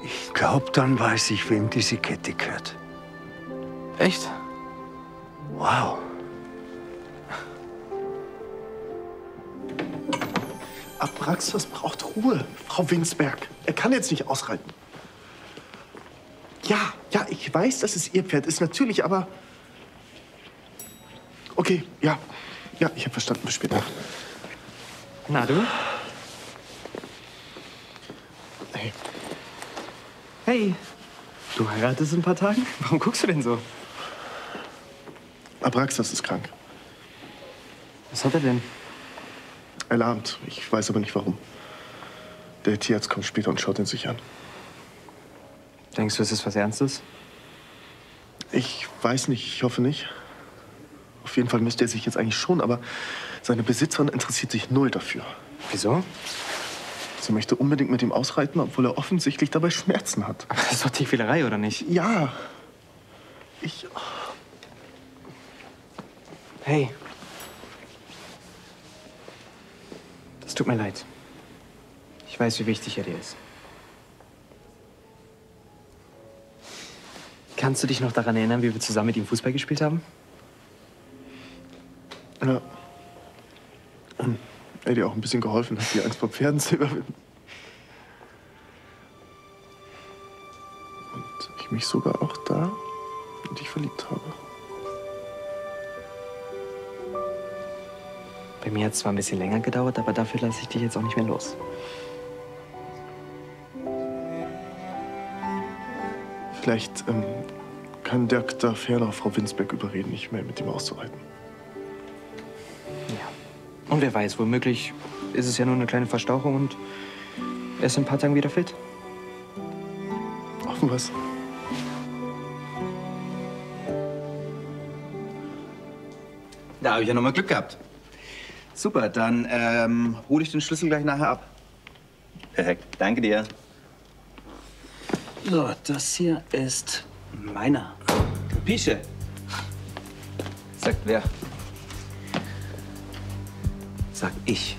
Ich glaube, dann weiß ich, wem diese Kette gehört. Echt? Wow. Abraxas braucht Ruhe, Frau Winsberg. Er kann jetzt nicht ausreiten. Ja, ich weiß, dass es Ihr Pferd ist, natürlich, aber... Okay, ja, ich habe verstanden. Bis später. Na, du? Hey. Hey, du heiratest in ein paar Tagen? Warum guckst du denn so? Abraxas ist krank. Was hat er denn? Er lahmt. Ich weiß aber nicht, warum. Der Tierarzt kommt später und schaut ihn sich an. Denkst du, es ist was Ernstes? Ich weiß nicht, ich hoffe nicht. Auf jeden Fall müsste er sich jetzt eigentlich schon, aber seine Besitzerin interessiert sich null dafür. Wieso? Sie möchte unbedingt mit ihm ausreiten, obwohl er offensichtlich dabei Schmerzen hat. Aber das ist doch Tierquälerei, oder nicht? Ja. Hey. Es tut mir leid. Ich weiß, wie wichtig er dir ist. Kannst du dich noch daran erinnern, wie wir zusammen mit ihm Fußball gespielt haben? Ja. Und er dir auch ein bisschen geholfen hat, die Angst vor Pferden zu überwinden. Und ich mich sogar auch da in dich verliebt habe. Bei mir hat es zwar ein bisschen länger gedauert, aber dafür lasse ich dich jetzt auch nicht mehr los. Vielleicht kann Dr. Ferner Frau Winsberg überreden, nicht mehr mit ihm auszureiten. Ja. Und wer weiß, womöglich ist es ja nur eine kleine Verstauchung und er ist in ein paar Tagen wieder fit. Hoffen wir's. Da habe ich ja noch mal Glück gehabt. Super, dann hole ich den Schlüssel gleich nachher ab. Perfekt, danke dir. So, das hier ist meiner. Pische. Sagt wer? Sag ich.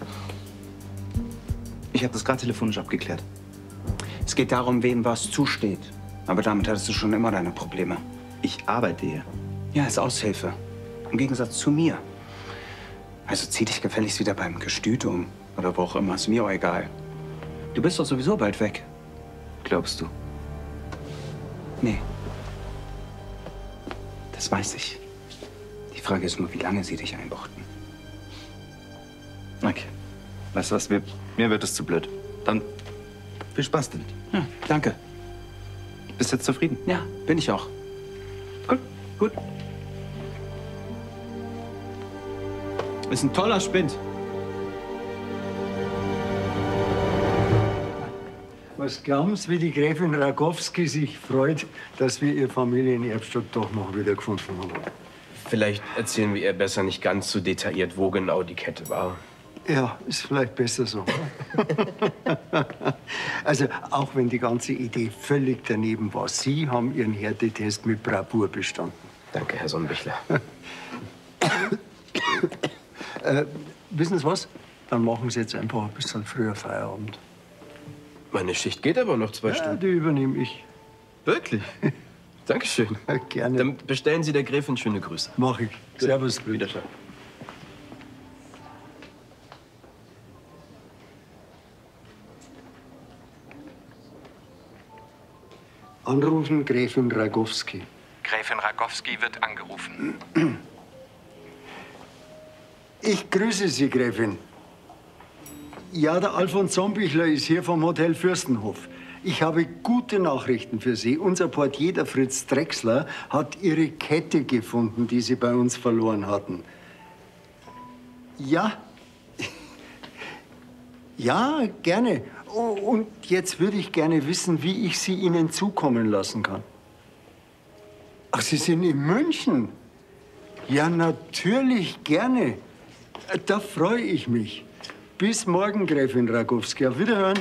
Ich habe das gerade telefonisch abgeklärt. Es geht darum, wem was zusteht. Aber damit hattest du schon immer deine Probleme. Ich arbeite hier. Ja, als Aushilfe. Im Gegensatz zu mir. Also zieh dich gefälligst wieder beim Gestüt um. Oder wo auch immer, ist mir auch egal. Du bist doch sowieso bald weg. Glaubst du? Nee. Das weiß ich. Die Frage ist nur, wie lange sie dich einbuchten. Okay. Weißt du was, mir wird es zu blöd. Dann viel Spaß damit. Ja, danke. Bist jetzt zufrieden? Ja, bin ich auch. Gut. Ist ein toller Spind. Was glauben Sie, wie die Gräfin Ragowski sich freut, dass wir ihr Familienerbstück doch noch wiedergefunden haben? Vielleicht erzählen wir ihr besser nicht ganz so detailliert, wo genau die Kette war. Ja, ist vielleicht besser so. Also, auch wenn die ganze Idee völlig daneben war, Sie haben Ihren Härtetest mit Bravour bestanden. Danke, Herr Sonnenbichler. Wissen Sie was? Dann machen Sie jetzt einfach ein bisschen früher Feierabend. Meine Schicht geht aber noch 2 Stunden. Die übernehme ich. Wirklich? Dankeschön. Gerne. Dann bestellen Sie der Gräfin schöne Grüße. Mach ich. Servus. Wiederschauen. Anrufen, Gräfin Ragowski. Gräfin Ragowski wird angerufen. Ich grüße Sie, Gräfin. Ja, der Alfons Sonnenbichler ist hier vom Hotel Fürstenhof. Ich habe gute Nachrichten für Sie. Unser Portier, der Fritz Drechsler, hat Ihre Kette gefunden, die Sie bei uns verloren hatten. Ja? Ja, gerne. Oh, und jetzt würde ich gerne wissen, wie ich sie Ihnen zukommen lassen kann. Ach, Sie sind in München? Ja, natürlich, gerne. Da freue ich mich. Bis morgen, Gräfin Ragowski. Auf Wiederhören.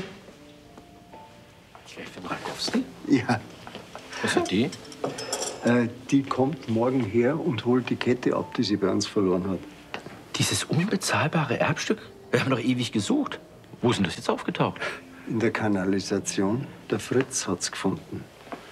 Gräfin Ragowski? Ja. Was hat die? Die kommt morgen her und holt die Kette ab, die sie bei uns verloren hat. Dieses unbezahlbare Erbstück? Wir haben doch ewig gesucht. Wo ist denn das jetzt aufgetaucht? In der Kanalisation. Der Fritz hat's gefunden.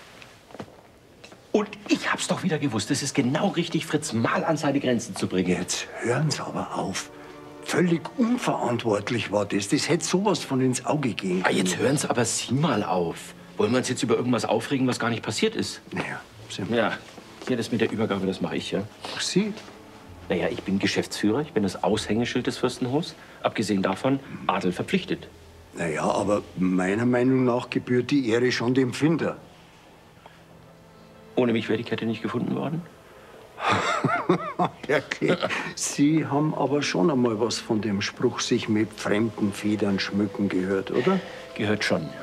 Und ich hab's doch wieder gewusst. Es ist genau richtig, Fritz mal an seine Grenzen zu bringen. Jetzt hören Sie aber auf. Völlig unverantwortlich war das. Das hätte sowas von ins Auge gehen können. Jetzt hören Sie aber Sie mal auf. Wollen wir uns jetzt über irgendwas aufregen, was gar nicht passiert ist? Naja, Sie Ja, hier das mit der Übergabe, das mache ich, ja. Ach, Sie? Naja, ich bin Geschäftsführer, ich bin das Aushängeschild des Fürstenhofs. Abgesehen davon, Adel verpflichtet. Naja, aber meiner Meinung nach gebührt die Ehre schon dem Finder. Ohne mich wäre die Kette nicht gefunden worden. Okay. Sie haben aber schon einmal was von dem Spruch, sich mit fremden Federn schmücken, gehört, oder? Gehört schon, ja.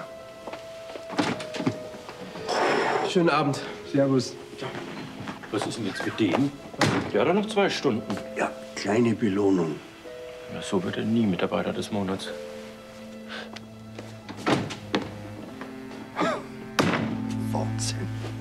Schönen Abend. Servus. Was ist denn jetzt mit dem? Der hat doch noch 2 Stunden. Ja, kleine Belohnung. Na, so wird er nie Mitarbeiter des Monats. Wahnsinn.